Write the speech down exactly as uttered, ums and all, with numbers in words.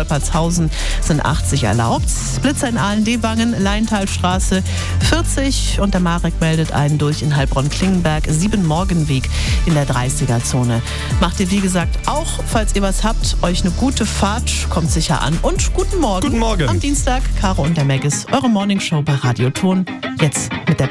Wolpertshausen sind achtzig erlaubt. Blitzer in A N D-Wangen, Leintalstraße vierzig und der Marek meldet einen durch in Heilbronn-Klingenberg, sieben Morgenweg in der dreißiger-Zone. Macht ihr wie gesagt auch, falls ihr was habt, euch eine gute Fahrt, kommt sicher an und guten Morgen. Guten Morgen. Am Dienstag, Caro und der Maggis, eure Morningshow bei Radio Ton. Jetzt mit der